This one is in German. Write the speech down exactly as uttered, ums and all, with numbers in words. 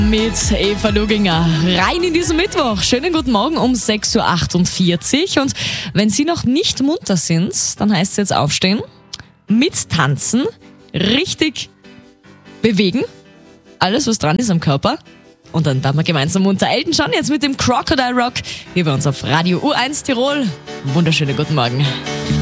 Mit Eva Luginger rein in diesen Mittwoch. Schönen guten Morgen um sechs Uhr achtundvierzig. Und wenn Sie noch nicht munter sind, dann heißt es jetzt aufstehen, mittanzen, richtig bewegen, alles was dran ist am Körper. Und dann werden wir gemeinsam munter. Elton John jetzt mit dem Crocodile Rock hier bei uns auf Radio U eins Tirol. Wunderschönen guten Morgen.